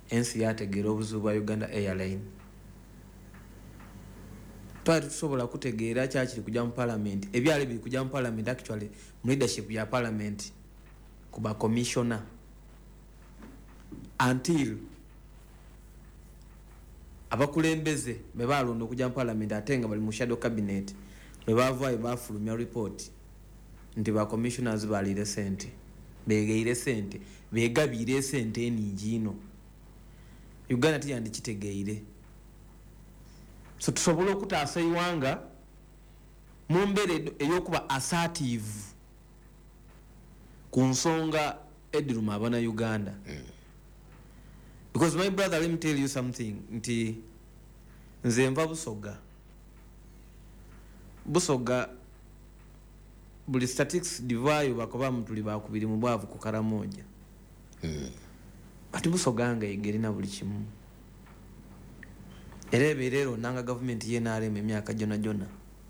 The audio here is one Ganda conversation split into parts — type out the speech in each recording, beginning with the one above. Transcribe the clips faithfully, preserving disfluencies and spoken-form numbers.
ensi yategeera obuzibu bwa Uganda Airline. Twali tusobola kutegeera kyakiri kujja mu parliament, ebyali biri kujja mu parliament actually mu leadership ya parliament kuba commissioner until abakulembeze be balonda okujja mu parliament ate nga bali mu shadow cabinet be bavaayo bafulumya report nti ba commissioners balire sente begeire sente begabire sente eningi ino Uganda tiyandi kitegeire. So tusobola okutaasa iwanga mu mbere eyokuba assertive ku nsonga ediruma abana Uganda. Mm. Because my brother, let me tell you something, nti nze nva Busoga. Busoga buli statistics divayo bakoba mutuli bakubiri mu bwavu ku Karamoja. Mm. Ati Busoga nga yegerina buli kimu. Erebe rero nanga government ye na areme myaka jona jona.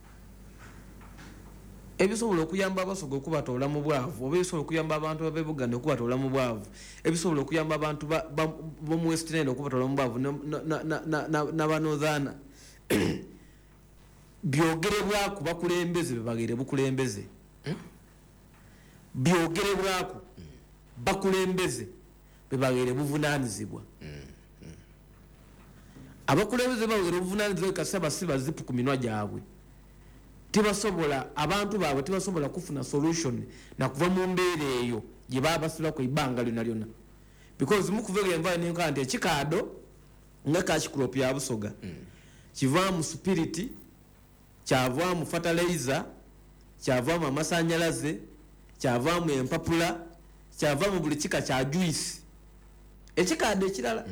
Ebisobola okuyamba Abasoga okubatola mu bwavu, oba ebisobola okuyamba abantu ab'Ebuganda okubatola mu bwavu, ebisobola okuyamba abantu bo mu West End okubatola mu bwavu n'Abanoothana. Byogerebwako bakulembeze bebagere bukulembeze. Byogerebwako bakulembeze bebagere buvunaanyizibwa. Abakulembeze bagere buvunaanyizibwa kasaba siba zipu ku minwa gyabwe. Tibasobola abantu baabwe tibasobola kufuna solution na kuva mu mbeera eyo gye baba basula ku ibanga lyonna lyonna. Because mukuvega environment nkanti ekikaado nga kachicrop ya Busoga kiva mu spirit, kyava mu fertilizer, kyava mu amasanyalaze, kyava mu empapula, kyava mu buli kika kya juice. Ekikaado ekirala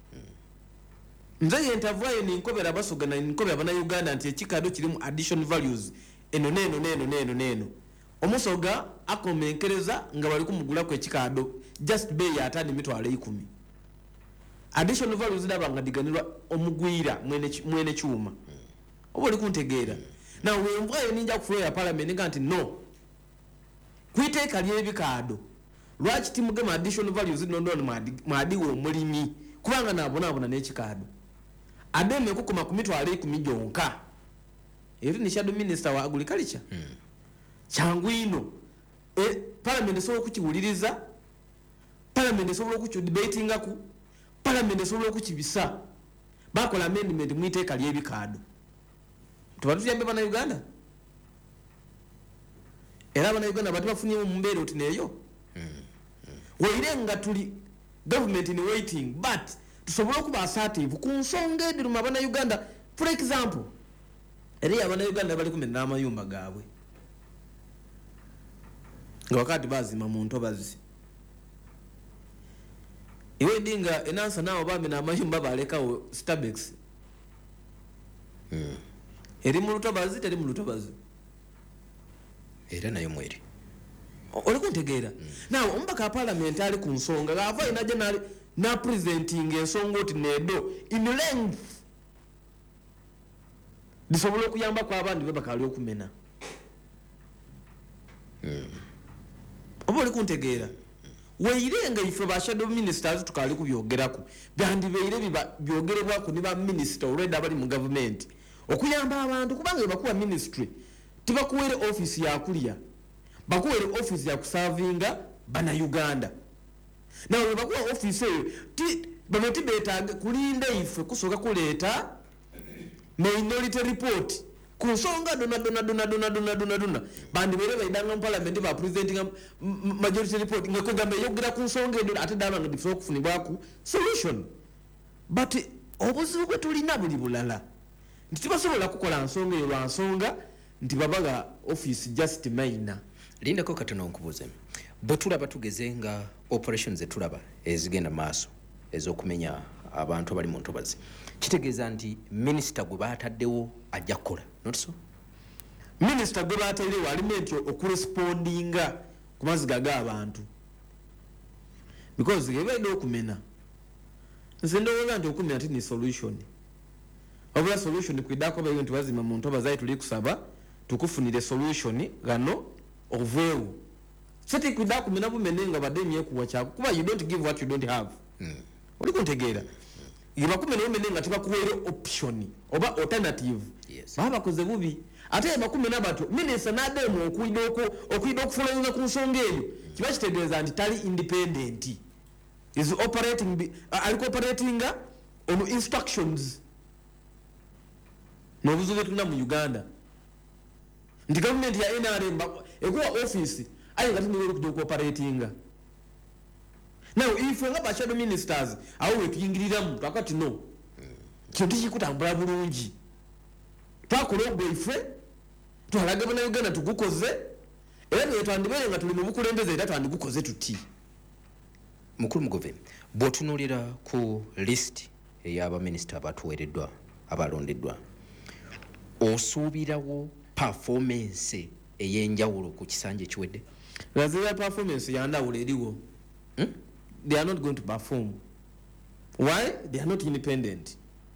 nze yentavayo ninkobera Abasoga na ninkobera abana Uganda nti ekikaado kirimu additional values eno neno neno neno neno. Omusoga akomenkereza nga bali kumugula ku ekikaado just bay ya tani mitwalo ikumi. Additional values ndaba nga diganirwa omugwira mwene mwene chuma. Obo li kuntegeera. Na wenvayo ninja ku ya parliament nga nti no. Kwiteeka ly'ebikaado. Lwaki timugema additional values nondono madiwo omulimi kubanga nabona abona n'ekikaado. Ademe kukuma kumitwalo ikumi jonka. Eri ni shadow minister wa agriculture. Mm. Changu ino. E, parliament sobo kukiwuliriza. Parliament sobo kuki debating aku. Parliament sobo kukibisa. Bakola amendment mwiteeka ly'ebikaado. Tubatuyambe bana Uganda. Era bana Uganda bati bafunye mu mbeera oti neyo. Mm. Mm. Wairenga tuli government in waiting but tusobola kuba assertive ku nsonga ediruma abana Uganda. For example, eri abana Uganda bali kumena amayumba gaabwe nga wakati bazima mu ntobazi. Iwe dinga enansa nao bamena amayumba balekawo Starbucks. Mm. Eri mu lutobazi teri mu lutobazi. Era nayo mweri. Oli kuntegeera. Mm. Now ombaka parliament ali ku nsonga gava ina general na presenting ensonga oti nedo in length. Disobola okuyamba kwa abandi babakali okumena. Mm. Obo oli kuntegeera. Weirenga ife ba shadow ministers tukali kubyogerako. Byandi beire biba byogerebwako ni ba minister already abali mu government. Okuyamba abantu kubanga bakuwa ministry. Tibakuwere office ya kulia. Bakuwere office ya kuservinga bana Uganda. Na we bakuwa office eyo ti bameti beta kulinda ife kusoka kuleta minority report kusonga dona dona dona dona dona dona dona bandi bere baidanga mu parliament ba presenting majority report nga kwegamba yogira kusonga edo ate dala nga difo kufunibwaku solution. But obuzibu bwe tulina buli bulala ntitibasobola kukola nsonga eyo lwa nsonga nti babaga office just minor. Linda ko katono nkubuze bwe tulaba tugeze nga operations etulaba ezigenda maaso ezokumenya abantu abali mu ntobazi kitegeeza nti minister gwe bataddewo ajja kukola not so. Minister gwe bataddewo alimenti okurespondinga ku maziga g'abantu because gebeera okumena nze ndowooza nti okumena ti ni solution. Obula solution kuidako bayo nti bazima mu ntobazi tuli kusaba tukufunire solution gano oveewo. Sati kuidako kumena bumenenga bademye kuwa chako kuba you don't give what you don't have. Mm. oli kuntegeera yebakume nomene nga tebakuweere option oba alternative baba bakoze bubi ate yebakume nabato minisita n'ademu okwida okwida okufulanyiriza ku nsonga eyo kiba kitegeeza nti tali independent is operating aliko operating on instructions n'obuzibu bwe tulina mu Uganda nti gavumenti ya N R M ekuwa office aye nga tuniweera okujja okuoperatinga. Now if we have shadow ministers awo wetuyingiriramu twakati no kintu kikutambula bulungi twakola ogwo ife twalaga bana Uganda tugukoze era ne twandibere nga tuli mu bukulembeze era twandigukoze tuti mukulu mugove bwotunulira ku list ey'aba minister abatuweereddwa abalondeddwa osuubirawo performance ey'enjawulo ku kisanja ekiwedde lazima performance yandawulo eriwo hmm? They are not going to perform. Why? They are not independent.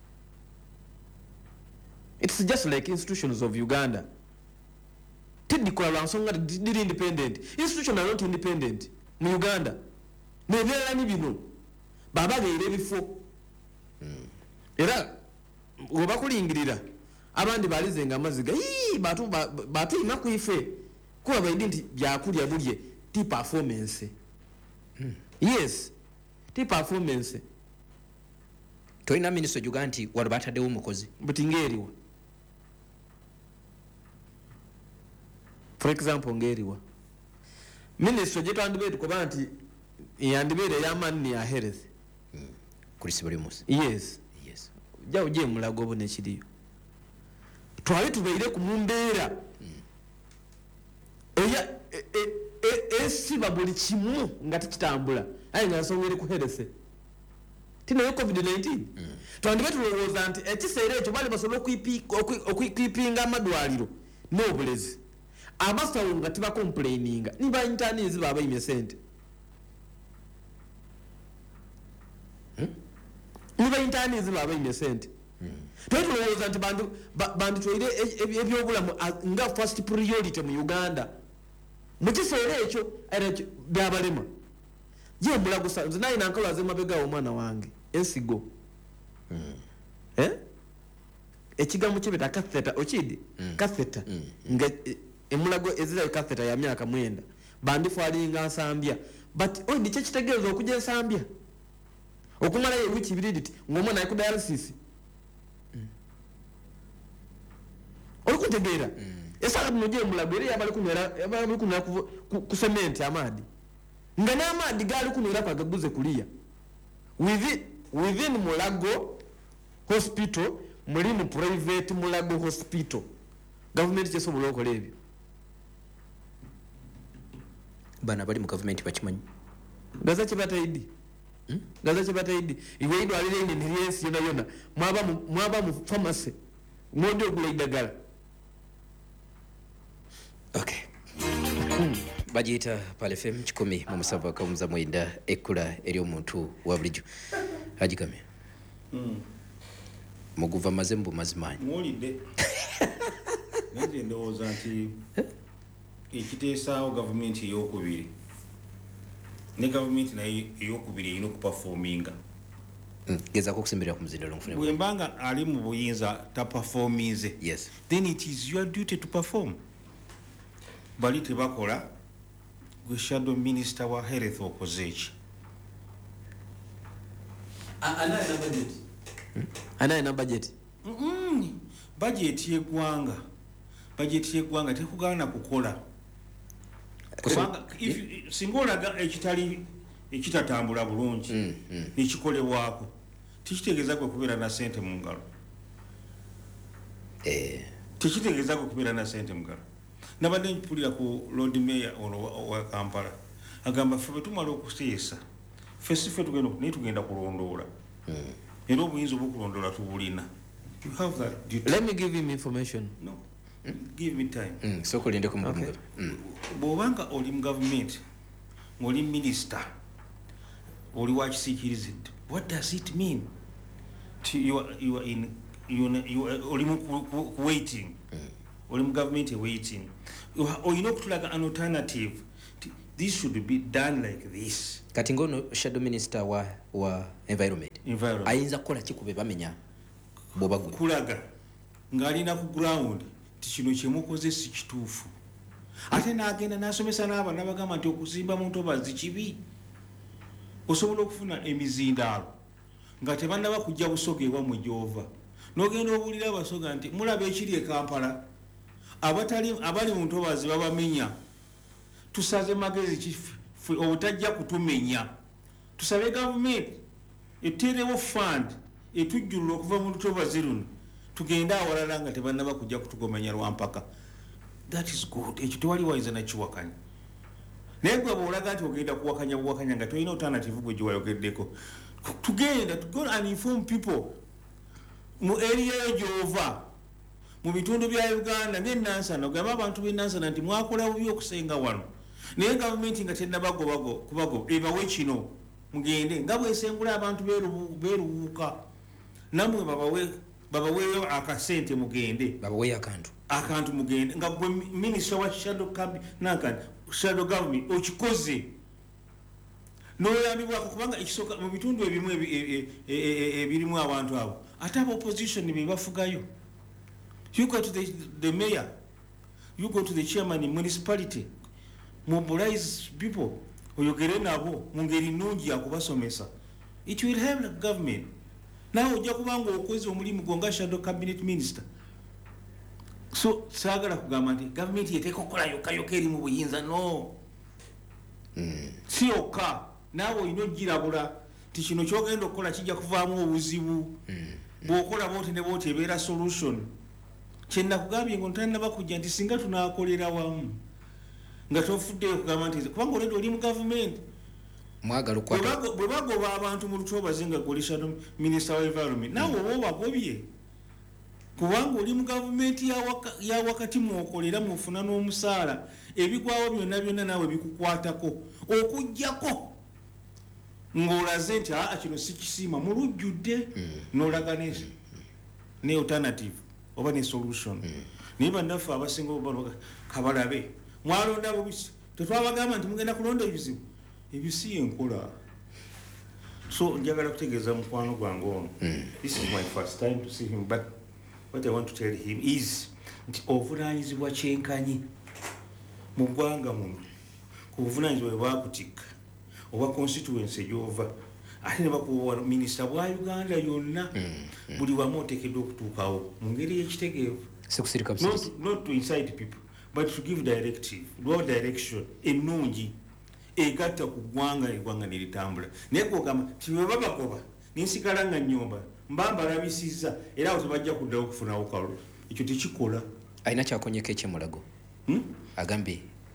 It's just like institutions of Uganda. Tidikola nsonga did independent. Institutions are not independent. Mu Uganda. Nebera ni bino. Baba geere bifo. Era oba kulingirira abandi balizenga amaziga. Yii batu batu inakuife. Kuba bayindi nti byakulya bulye ti performance. Hmm. Yes, ti performance. Toina minister Juganti wali bataddewo mukozi buti ngeriwa. For example ngeriwa. Minister jetu andibete kuba nti yandibere yamani ya health. Mm. Kulisi bali musi. Yes. Yes. Jawo je mulago bone kiriyo. Twali tubeire ku mumbeera. Mm. Eya e, e, e, esiba buli kimu nga tikitambula aye nga nsongere ku herese tina yo covid nineteen mm. Twandibe tulowooza nti ekiseera ekyo bali basobola okwipinga amadwaliro n'obulezi abasawo nga tiba complaininga niba internet ziba abayime sente hmm? niba internet ziba abayime sente twali tulowooza nti bantu twaire ebyobulamu nga first priority mu Uganda mukiseera ekyo era byabalema je mulago sanze naye nankalaze mabega omwana wange ensigo mm. eh ekigamu kibeta catheter okidi mm. catheter mm. nga emulago ezira catheter ya myaka mwenda bandifalinga nsambya but ondi kye kitegeeza okujja nsambya okumala ye wiki ibiriti ngomwana yaku dialysis mm. olikutegeera mm. Esa muje mulagere yabali kunera yabali kunera ku cement amadi ngana amadi gali kunera kwa gaguze kulia within within Mulago hospital muri mu private Mulago hospital government cheso buloko lebyo bana bali mu government bakimanyi gaza kibata idi hmm? gaza kibata idi iwe ido alile ni niriensi yona yona mwaba mu, mwaba mu pharmacy ngondo okuleidagala. Okay. Mm. Bajita pale F M kikumi mu musava kamuza mwenda ekula eri omuntu wa bulijjo hajikame. Mm. Muguva mazembu mazimanyi. Mulide. Nende ndowooza nti ekiteesaawo gavumenti ey'okubiri ne gavumenti nayo ey'okubiri erina okupafominga. Mm. Geza kukusimbira ku muzindalo ngufune. Bwembanga ali mu buyinza tapafomize. Yes. Then it is your duty to perform. Bali tebakola gwe shadow minister wa health okozeeki anaye na budget hmm? anaye na budget mm budget y'eggwanga budget y'eggwanga tekugana kukola kubanga if singolaga ekitali ekitatambula bulungi mm, mm. Nikikolebwako tikitegeeza kwe kubeera na sente mu ngalo eh tikitegeeza kwe kubeera na sente mu ngalo. Nabadde mpulira ku Lord Mayor wa Kampala agamba ffe tumala okuteesa ffe si ffe tugenda naye tugenda kulondoola era obuyinza obw'okulondoola tubulina. You have that duty. Let me give him information. No. Mm? Give me time. Mm. So kulinde ku mugongo. Okay. Mm. Bw'obanga oli mu government ng'oli minister oli wa kisiikirizi what does it mean? You are, you are in you are, you are, oli mu waiting. Mm. Oli mu government waiting. Olina okutulaga an alternative. this should be done like this. Kati ngono shadow minister wa wa environment environment ayinza kukola kikube bamenya bobagu kulaga ngalina ku ground tikino kyemukoze si kituufu ate n'agenda n'asomesa n'abaana bagamba nti okuzimba mu ntobazi kibi osobola okufuna emizindaalo nga tebannaba kujja busoga ewammwe gy'ova n'ogenda obuulira abasoga nti mulaba ekiri e Kampala abatali abali mu ntobazi babamenya tusaze magezi kifu obutajja kutumenya tusabe gavumenti eteerewo fund etujjulula okuva mu lutobazi luno tugenda awalala nga tebannaba kujja kutugomanya lwampaka. That is good. Ekyo tewaliwayinza nakiwakanya naye gwe bw'olaga nti ogenda kuwakanya buwakanya nga tolina alternative gwe gyewayogeddeko tugenda to go and inform people mu area yo gy'ova mu bitundu bya Uganda ng'ennansana ogamba abantu b'ennansana nti mwakola bubi okusenga wano naye gavumenti nga tennabagobago kubago ebawe kino mugende nga bwesengula abantu beerubuuka nammwe babawe babaweeyo akasente mugende babaweeyo akantu akantu mugende nga gwe minisita wa shadow cabinet nankani shadow government okikoze n'oyambibwako kubanga ekisooka mu bitundu ebimu ebirimu abantu abo ate aba opposition be bafugayo. You go to the, the mayor, you go to the chairman in municipality, mobilize people oyogere nabo mu ngeri nnungi yakubasomesa. It will help the government. Nawe ojja kubanga okwezi omulimu gwo nga shadow cabinet minister. So saagala kugamba nti government yeteeka okukola yokka yokka eri mu buyinza no mm. si yokka naawe olina ogirabula ti kino kyogenda okukola kijja kuvaamu obuzibu mm. bw'okola booti ne booti ebeera solution. Kyenakugambye ngo ntannaba kujja nti singa tunaakolera wamu nga tofuddeyo kugamba nti kubanga oledi oli mu gavumenti bwe bagoba abantu mu lutobazi nga goli shadow minister wa environment naawe oba obagobye kubanga oli mu gavumenti ya wakati mwokolera mufuna n'omusaala ebigwawo byonna byonna naawe bikukwatako okujjako ng'olaze nti aa kino sikisiima mulujjudde n'olaga ne alternative oba ne solution naye bannaffe abasinga oba kabalabe mwalonda bubisi tetwabagamba nti mugenda kulonda ebizibu ebisi enkola. So njagala kutegeeza mukwano gwange ono this is my first time to see him but what I want to tell him is nti obuvunaanyizibwa kyenkanyi mu ggwanga muno ku buvunaanyizibwa bwakutikka oba constituency gy'ova ate ne bakuwa minisita bwa Uganda yonna buli wamu oteekeddwa okutuukawo mu ngeri y'ekitegeevu not to incite people but to give directive lwa direction ennungi egatta ku ggwanga eggwanga ne litambula naye kwogamba ti bwe babagoba nensigala nga nnyomba mba mbalabisizza era awo tebajja kuddayo okufunawo kalulu ekyo tekikola. Alina kyakonyeko ekyemulago agambye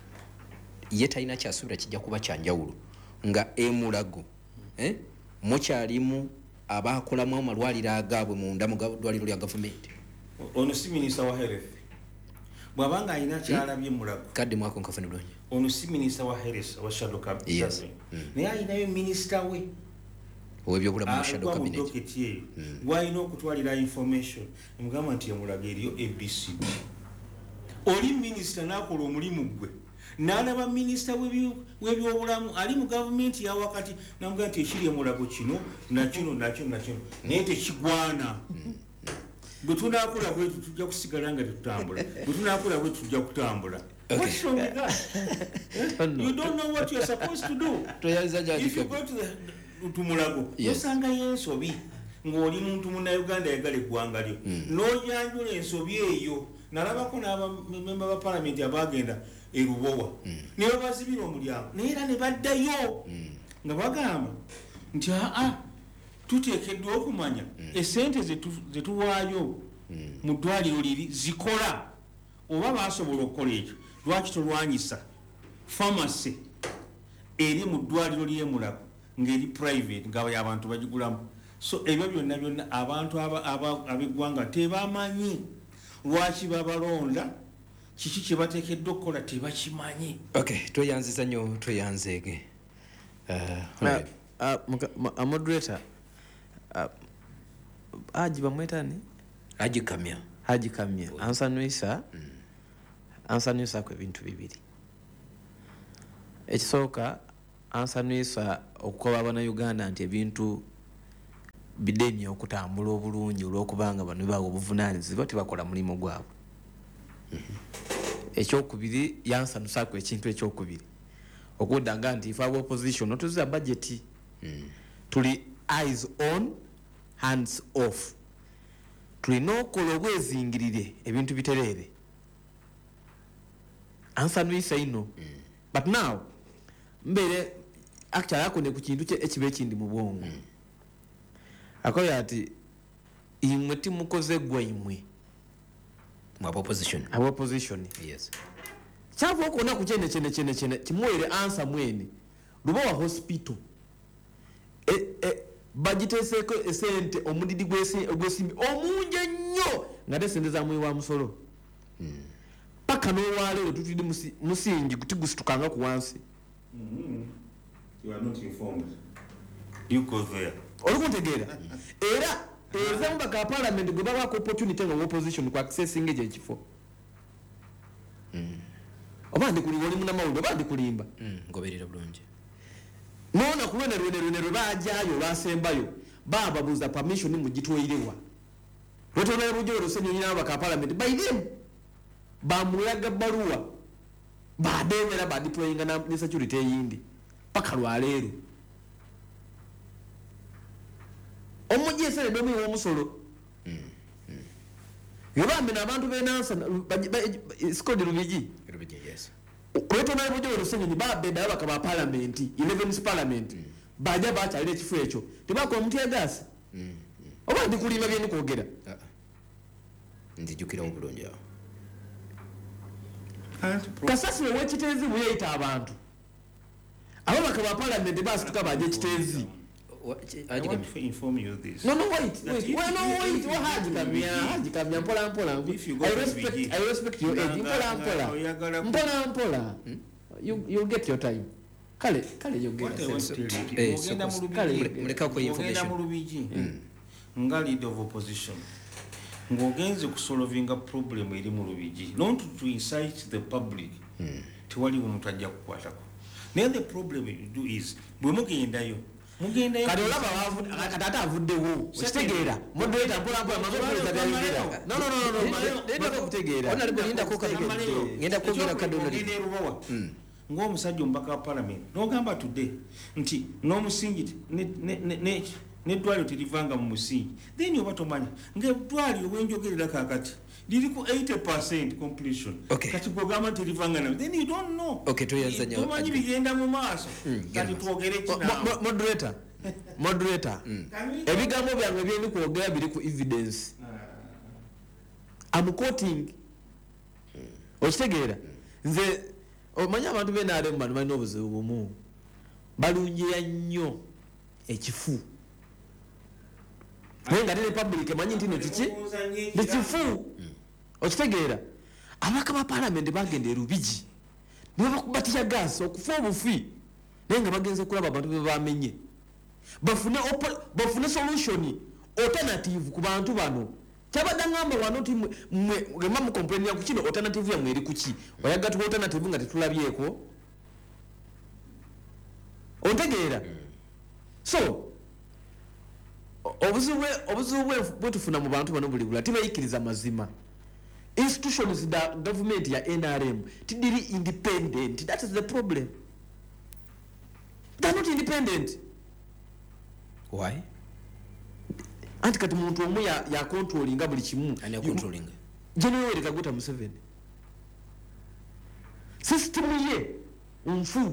ye talina kyasuubira kijja kuba kyanjawulo nga emulago eh? mukyalimu abakolamu amalwaliro agaabwe munda mu ddwaliro lya gavumenti. Ono si minisita wa health bw'abanga alina kyalabye mulago kadde mwako nkafune bulungi. Ono si minisita wa health wa shadow cabinet naye alinayo minisita we owebyobulamu mu shadow cabinet gwalina okutwalira information emugamba nti emulago eriyo A B C D. Oli minisita n'akola omulimu gwe n'alaba minisita w'ebyobulamu ali mu gavumenti ya wakati namugamba nti ekiri emulago kino nakino nakino nakino naye tekigwana. Bwe tunaakola bwetu tujja kusigala nga tetutambula bwe tunaakola bwetu tujja kutambula. What's wrong with that? You don't know what you're supposed to do. If you go to the to mulago osanga yensobi ng'oli muntu munnayuganda ayagala eggwanga lyo n'ojanjula ensobi eyo. Nalabako n'abamemba ba palamenti abagenda e Lubowa ne babazibira omulyango naye era ne baddayo nga bagamba nti aa tuteekeddwa okumanya esente zetuwaayo mu ddwaliro liri zikola oba basobola okukola ekyo lwaki tolwanyisa pharmacy eri mu ddwaliro ly'emulago ng'eri private nga abantu bagigulamu. So ebyo byonna byonna abantu ab'eggwanga tebamanyi lwaki babalonda kiki kye bateekeddwa okukola tebakimanyi. Okay, tweyanziza nnyo tweyanzeege moderator Haji bamwetani Haji Kamya Haji Kamya ansanyusa ansanyusa ku ebintu bibiri. ekisooka ansanwisa okukoba Abannayuganda nti ebintu bidemye okutambula obulungi olw'okubanga bano bawa obuvunaanyizibwa tebakola mulimu gwabwe. Ekyokubiri yansanusaako ekintu ekyokubiri okuddanga nti ife aba opposition notuziza budget tuli eyes on hands off, tulina okukola obwezingirire ebintu bitereere. Ansanwisa ino but now mbere actually akone ku kintu ekibe ekindi mu bwongo akoya ati imwe timukoze gwa imwe mu opposition aba opposition yes kyava okona ku kyene kyene kyene kyene kimwere answer mwene luba wa hospital e e bagiteseko esente omudidi gwese ogwesimbi omunje nnyo nga desendeza mwe wa musolo paka no wale tutudi musingi kutigustukanga ku wansi. You are not informed. You go there. Olukuntegeera era ezamba ka parliament gwe baba ko opportunity nga opposition ku accessing eje ekifo obandi kuli wali muna mawulo bandi kulimba ngoberera bulungi nona kulwene lwene lwene bajayo basembayo baba buza permission mu gitwoyirewa rotona rujo rusenyo nyina baka parliament baidem bamulaga baruwa bademera ba deploying na ne security yindi paka lwalero omujje sele domi wo musolo yobamena abantu benansa skodi rubiji rubiji yes kweto na rujo rusenyo ni babeda bakaba parliament eleventh parliament baja bacha ile chifu echo tibako mtie gas oba ndikulima byeni kwogera ndijukira obulungi awo kasasi we wekitezi buyita abantu abo bakaba parliament basi tukabaje kitezi. I want to inform you this. No, no, wait, wait. Well, no, wait. What Haji Kamia? Haji Kamia, Mpola, Mpola. I respect, I respect your age. Mpola, Mpola. Mpola, Mpola. You, you'll get your time. Kale, kale, you'll get your time. Eh, so, kale, muleka ko information. Ngenda mu Lubigi. Nga leader of opposition. Ngogenze kusolvinga problem eri mu Lubigi. Not to incite the public. Tiwali omuntu ajja kukwatako. Then the problem you do is, bwe mugendayo. Mugenda kati olaba katata avuddewo okitegeera moderator mpola mpola mazokuleza byayogera no no no no no okutegeera ona libulinda ko kati ngenda kwogera kadono ne rubawa ng'omusajja omubaka wa parliament n'ogamba today nti n'omusingi ne ne n'eddwaliro terivanga mu musingi then oba tomanya ng'eddwaliro bwenjogerera kaakati liri ku eighty percent completion kati programma terivanga na then you don't know okay toyanzanya tomanyi bigenda mu maaso kati tuogere kina moderator moderator ebigambo byange byeni kwogera biri ku evidence I'm quoting okitegeera nze omanya abantu benale mu bantu balina obuzibu bumu balungiya nnyo ekifu naye nga tene public emanyi nti no kiki ekifu okitegeera abaka ba parliament bagenda erubigi nibakubatira gas okufa obufi naye nga bagenze kulaba abantu bebamenye bafune bafune solution alternative ku bantu bano kyabadde ngamba wano ti mwema mu complain ya kukino alternative ya mweri kuki oyaga tu alternative nga tetulabyeko otegeera so obuzubwe obuzubwe bwetufuna mu bantu bano buli bula tibayikiriza mazima institutions da government ya N R M tidiri independent. That is the problem. They are not independent. Why? Anti kati muntu omu ya, ya controlling buli kimu. Ani ya controlling? General Kaguta Museveni. System ye unfu.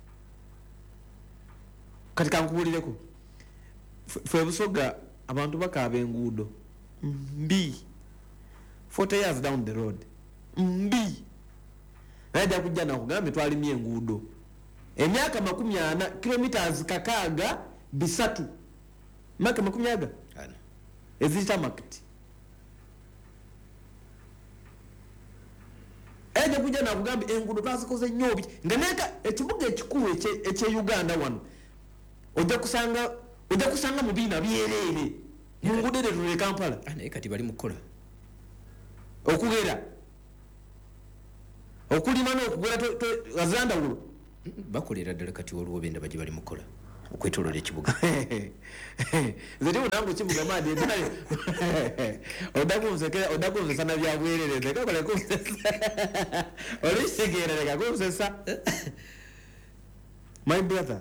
Katika nkubulireko. Fwe busoga abantu bakabe ngudo. Mbi. forty years down the road. Mbi. Naja kujja na kugambe twalimye ngudo. Emyaka makumi ana kilometers kakaga bisatu. Maka makumi aga. Ana. Ezita market. Eja kujja na kugambe engudo twazikoze nyobi. Nganeka ekibuga ekikulu eche eche Uganda wano. Oja kusanga oja kusanga mubina byerere. Mungudo de tule Kampala. Ana ekati bali mukola. Okugera. Okulima no okugera to azanda wulo. bakolera ddala kati waliwo benda baje bali mukola okwetoloola ekibuga nze munangu kibuga maadi odakunzesa nabyabwerereze kakole kunsesa olisigeera leka kunsesa my brother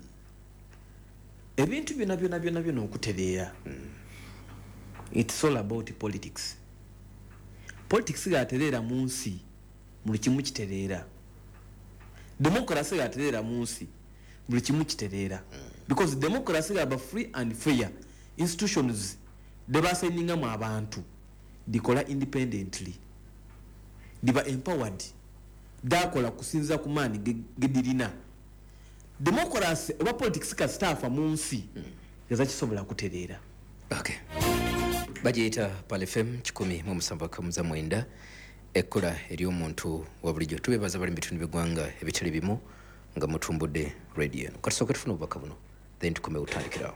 ebintu byona byona byona byona okutereera it's all about politics. Politics gatereera mu nsi buli kimu kitereera. Democracy gatereera mu nsi buli kimu kitereera. Because democracy gaba free and fair. Institutions debaseninga mu abantu dikola independently. Diba empowered. Dakola kusinza ku maani gedirina. Democracy oba politics ka staff mu nsi yaza kisobola kutereera. Okay. Bajeta Pal F M kikumi mu musamba kamuza mwenda ekola eri omuntu wa bulijjo tubebaza bali bitundu bigwanga ebitali bimu nga mutumbudde radio katisoka tufuna obubaka buno then tukome utandikira.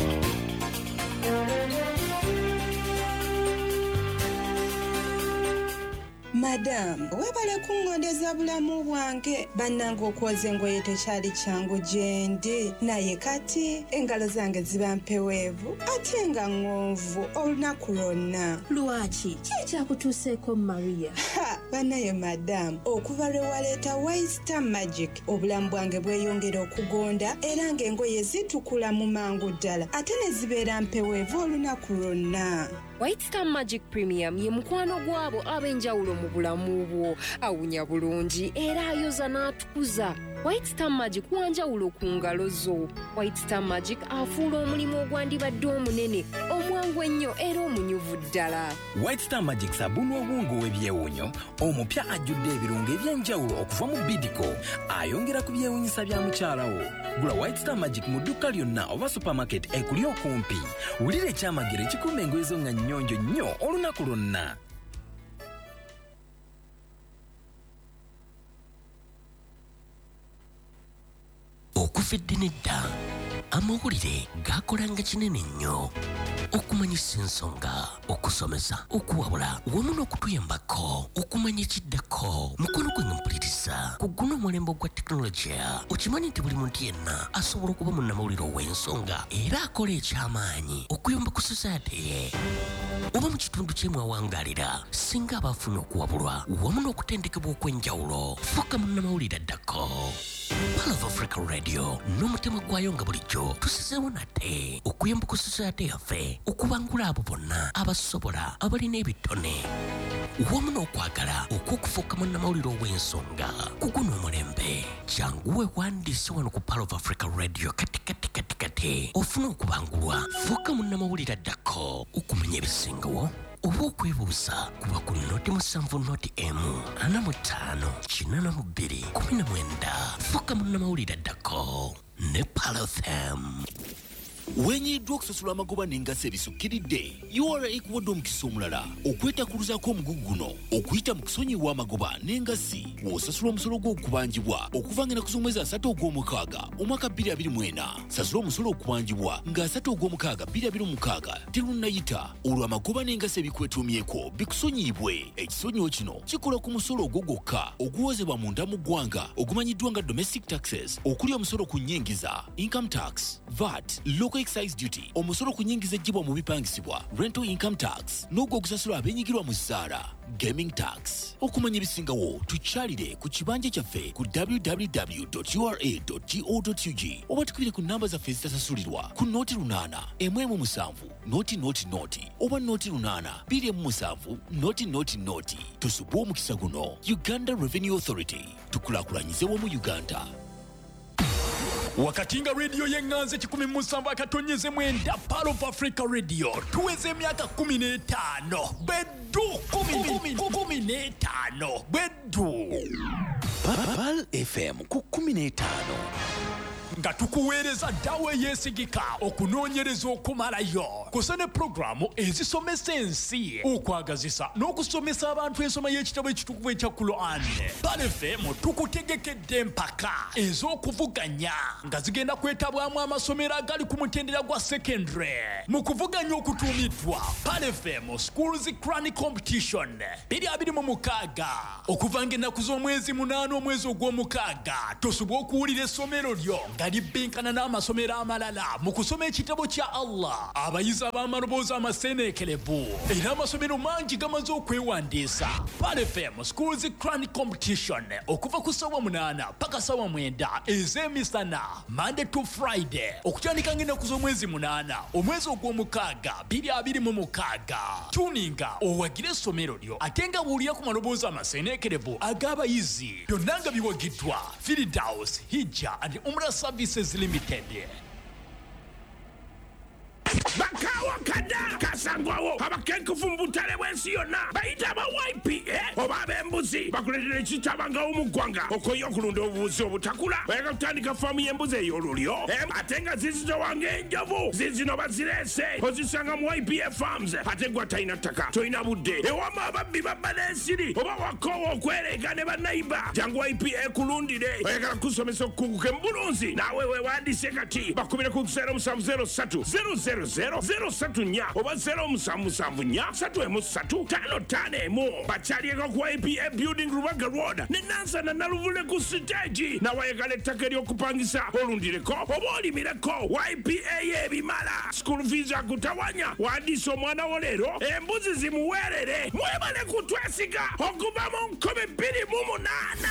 Madam, webale kungondeza bulamu bwange bannanga okwoza engoye tekyali kyangu gyendi naye kati engalo zange ziba mpeweevu ate nga ng'onvu olunaku lwonna. Lwaki kyekyakutuuseeko Maria? Bannaye madam, okuva lwe waleeta White Star Magic obulamu bwange bweyongera okugonda era ng'engoye zitukula mu mangu ddala ate ne zibeera mpeweevu olunaku lwonna. White Star Magic Premium ye mukwano gwabo ab'enjawulo mu bulamu bwo, awunya bulungi era ayoza n'atukuza. White Star Magic wanjawulo ku ngalo zo. White Star Magic afuula omulimu ogwandibadde omunene omwangu ennyo era omunyuvu ddala. White Star Magic sabuni obwongo w'ebyewunyo omupya ajjudde ebirungo eby'enjawulo okuva mu Bidco ayongera ku byewunyisa bya mukyalawo. Gula White Star Magic mu dduka lyonna oba supermarket ekuli okumpi. Wulira ekyamagero ekikuuma engoye zo nga nnyonjo nnyo olunaku lwonna. Okufidde nedda amawulire gakolanga kinene nnyo okumanyisa ensonga okusomesa okuwabula wamu n'okutuyambako okumanya ekiddako mukono gwe nga mpuliriza ku guno omulembe gwa tekinologiya okimanyi nti buli muntu yenna asobola okuba munnamawulire ow'ensonga era akola ekyamaanyi okuyamba ku society ye oba mu kitundu kyemwawangaalira singa abaafuna okuwabulwa wamu n'okutendekebwa okw'enjawulo fuuka munnamawulire addako. Pal of Africa Radio n'omutima gwayo nga bulijjo tusizeewo nate okuyamba ku society yaffe okubangula abo bonna abasobola abalina ebitone wamu n'okwagala okw'okufuuka munnamawulire ow'ensonga ku guno omulembe jangu weewandiise wano ku Pal of Africa Radio kati kati kati kati ofuna okubangulwa fuuka munnamawulire addako okumanya ebisingawo oba okwebuuza kuba ku noti musanvu noti emu ana mu ttaano kinana mu bbiri kumi na mwenda fuuka munnamawulire addako ne Pal F M. Wenyiddwa okusasula amagoba n'engazi ebisukkiridde U R A ekuwadde omukisa omulala okwetakuluzaako omugugu guno okuyita mu kusonyiwa amagoba n'engazi bw'osasula omusolo gw'okubanjibwa okuva ng'ennaku z'omwezi asatu ogw'omukaaga omwaka bbiri abiri mu ena. Sasula omusolo okubanjibwa nga asatu ogw'omukaaga bbiri abiri mu mukaaga terunnayita olwo amagoba n'engazi ebikwetuumyeko bikusonyiibwe. Ekisonyiwo kino kikola ku musolo ogwo gwokka oguwozebwa munda mu ggwanga ogumanyiddwa nga domestic taxes okuli omusolo ku nnyingiza income tax, V A T, local excise duty, omusolo ku nnyingiza eggyibwa mu bipangisibwa rental income tax n'ogwo ogusasula abeenyigirwa mu zzaala gaming tax. Okumanya ebisingawo tukyalire ku kibanja kyaffe ku w w w dot u r a dot go dot u g oba tukubire ku namba zaffe ezitasasulirwa ku nooti lunaana emu emu musanvu nooti nooti nooti oba nooti lunaana bbiri emu musanvu nooti nooti nooti. Tusubwe omukisa guno. Uganda Revenue Authority, tukulaakulanyize wamu Uganda. Wakati nga radio yenganze kikumi musamba akatonyeze mwenda Pal of Africa Radio tuweze emyaka kumi n'etaano beddu kumi n'etaano beddu Pal F M ku kumi n'etaano. nga tukuweereza ddawo eyeesigika okunoonyereza okumalayo kusa ne pulogulaamu ezisomesa ensi okwagazisa n'okusomesa abantu ensoma y'ekitabo ekitukuvu ekya Quran. Pal F M tukutegekedde empaka ez'okuvuganya nga zigenda kwetabwamu amasomero agali ku mutendera gwa secondary mu kuvuganya okutuumiddwa Pal F M Schools Crani Competition biri abiri mu mukaaga okuva ng'ennaku z'omwezi munaana omwezi ogw'omukaaga tosobwa okuwulira essomero lyo nga libbinkana n'amasomero amalala mu kusoma ekitabo kya Allah. Abayizi ab'amaloboozi amaseeneekerevu era amasomero mangi gamaze okwewandiisa. Pal F M Schools Crani Competition okuva ku ssaawa munaana paka ssaawa mwenda ez'emisana Monday to Friday okutandika ng'ennaku z'omwezi munaana omwezi ogw'omukaaga biri abiri mu mukaaga. Tuninga owagire essomero lyo ate nga buulira ku maloboozi amaseeneekerevu ag'abayizi byonna nga biwagiddwa Firdaus Hijja and Umrah Services Limited. Bakawa kada kasangwawo abakenkufu mu butale bw'ensi yonna bayita aba Y P A oba ab'embuzi bakuletera ekitabanga omugwanga okoyo okulunda obubuzi obutakula oyagala kutandika faamu y'embuzi ey'olulyo ate nga zizitowanga enjovu zizino bazireese ozisanga mu Y P A Farms ate gwa talina ttaka tolina budde ewama ababbi babba n'ensiri oba wakoowa okwereega ne bannayiba jangu Y P A kulundire oyagala kusomesa okukunguka embulunzi naawe weewandiise kati bakubire ku zero musanvu zero ssatu zero zero zero zero satu nnya oba zero musanvu musanvu nnya satu emu ssatu ttaano ttaano emu bakyalieko ku Y P A Building Rubaga Road ne Nansana Naluvule ku siteegi nawayagala ettaka ery'okupangisa olundireko oba olimireko Y P A y'ebimala school fees akutawanya wandiisa omwana wo leero embuzi zimuweerere mwebale kutwesiga okuva mu nkumi bbiri mu munaana.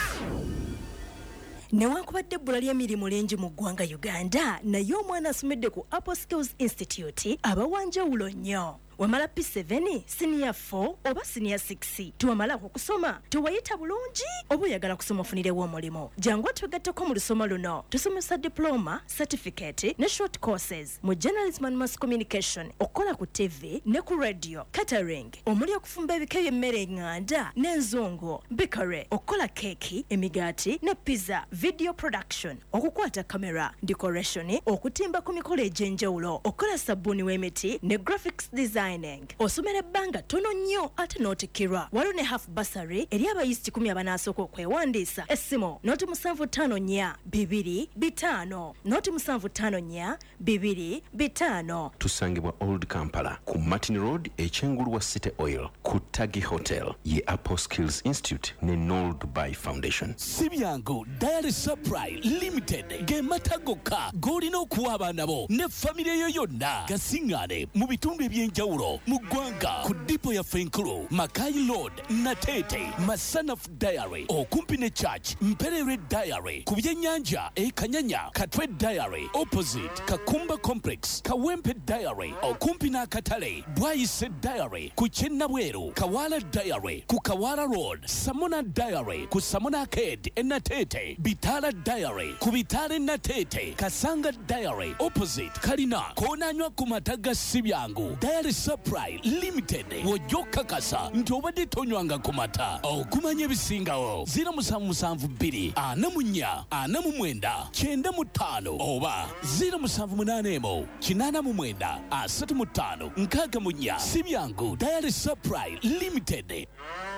Newankubadde ebbula ly'emirimu lingi mu ggwanga Uganda naye omwana asomedde ku Apple Skills Institute abawanjawulo nnyo. Wamala P seven, Senior four oba Senior six tuwamalako kusoma tuwayita bulungi oba oyagala kusoma ofunirewo omulimo jangu twegatteko mu lusoma luno tusomesa diploma, certificate ne short courses mu journalism and mass communication okukola ku T V ne ku radio, catering omuli okufumba ebika by'emmere eŋŋanda n'enzungu, bakery okukola keeki, emigaati ne pizza, video production okukwata kamera, decoration okutimba ku mikolo egy'enjawulo okukola sabbuuni w'emiti ne graphics design. Osomera ebbanga tono nnyo ate n'otikirwa waliwo ne half bursary eri abayizi kikumi abanaasooka okwewandiisa. Essimu nooti musanvu ttaano nnya bibiri bitaano nooti musanvu ttaano nnya bibiri bitaano. Tusangibwa Old Kampala ku Martin Road ekyengulu wa City Oil ku Tagi Hotel ye Apple Skills Institute ne Noel Dubai Foundation. Sibyangu Diary Supply Limited ge matagoka golina okuwa abaana bo ne famire yo yonna gasiŋŋaane mu bitundu ebyenjawulo mu ggwanga ku dipo ya Fenkulu, Makai Road, Natete, Masanaf Diary okumpi ne Church, Mperere Diary ku byennyanja e Kanyanya, Katwe Diary opposite Kakumba Complex, Kawempe Diary okumpi n'akatale, Bwayise Diary ku Kyennabweru, Kawala Diary ku Kawala Road, Samona Diary ku Samona Arcade e Natete, Bitala Diary ku Bitale Natete, Kasanga Diary opposite Kalina koonanywa ku mataga Sibyangu Diary Supply Limited wojjoka kasa nti obadde tonywanga ku mata okumanya ebisingawo zero musanvu musanvu bbiri ana mu nnya ana mu mwenda kyenda mu ttaano oba zero musanvu munaana emu kinaana mu mwenda asatu mu ttaano nkaaga mu nnya. Sibyangu Diary Supply Limited.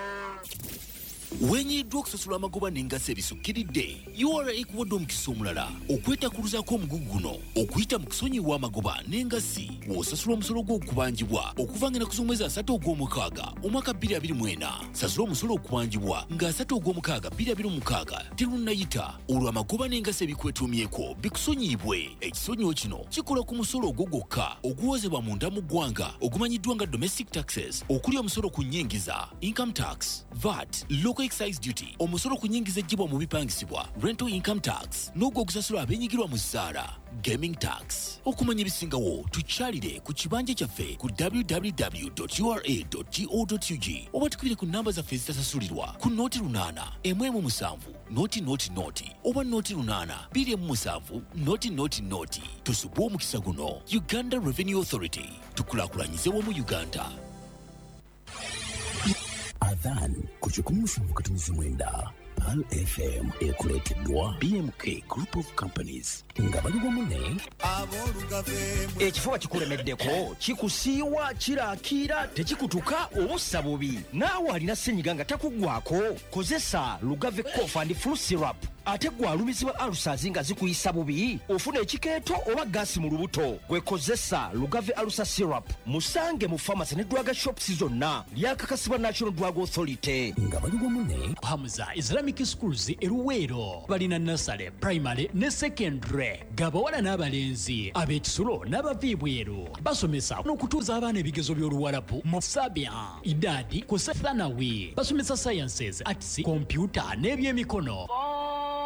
Wenyiddwa okusasula amagoba n'engassi ebisukkiridde U R A ekuwadde omukisa omulala okwetakuluzaako omugugu guno okuyita mu kusonyiwa amagoba n'engassi w'osasula omusolo gw'okubanjibwa okuva ng'ennaku z'omwezi asatu ogw'omukaaga omwaka bbiri abiri mu ena. Sasula omusolo okubanjibwa ng'asatu ogw'omukaaga bbiri abiri mu mukaaga terunnayita olwo amagoba n'engassi ebikwetuumyeko bikusonyiibwe. Ekisonyiwo kino kikola ku musolo ogwo gwokka oguwozebwa munda mu ggwanga ogumanyiddwa nga domestic taxes okuli omusolo ku nnyingiza income tax, V A T, local excise duty, omusolo ku nnyingiza ejjibwa mu bipangisibwa rental income tax n'ogwo ogusasula abennyigirwa mu zzaala gaming tax. Okumanya ebisingawo tukyalire ku kibanja kyaffe ku w w w dot u r a dot go dot u g oba tukubire ku nnamba zaffe ezitasasulirwa ku nooti lunaana emu emu musanvu nooti nooti nooti oba nooti lunaana bbiri emu musanvu nooti nooti nooti. Tusubwe omukisa guno. Uganda Revenue Authority, tukulaakulanyize wamu Uganda. Adhan ku kikumi musanvu katumiza mwenda Sahal F M ekuleeteddwa B M K Group of Companies nga bali wamu ne ekifuba kikulemeddeko kikusiiwa kiraakira tekikutuka obussa bubi naawe alina ssenyiga nga takuggwako kozesa lugave cough and flu syrup ate gwalumizibwa alusas nga zikuyisa bubi ofuna ekikeeto oba gaasi mu lubuto gwekozesa lugave alusa syrup musange mu pharmacy ne drug shops zonna lyakakasibwa National Drug Authority nga bali wamu ne Hamza Islamic Schools eruweero balina nasale primary ne secondary gabawala n'abalenzi ab'ekisulo n'abaviibweru basomesa n'okutuuza abaana ebigezo by'oluwalabu mu sabia idadi ku thanawi basomesa sciences arts computer n'ebyemikono